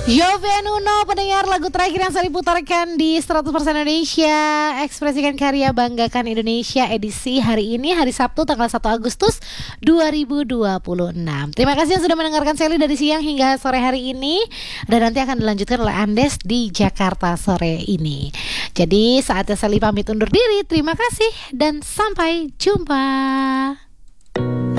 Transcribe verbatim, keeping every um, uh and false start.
Yovie Nuno, pendengar lagu terakhir yang saya putarkan di seratus persen Indonesia. Ekspresikan karya, banggakan Indonesia edisi hari ini, hari Sabtu tanggal satu Agustus dua ribu dua puluh enam. Terima kasih yang sudah mendengarkan Sally dari siang hingga sore hari ini. Dan nanti akan dilanjutkan oleh Andes di Jakarta sore ini. Jadi saatnya Sally pamit undur diri. Terima kasih dan sampai jumpa.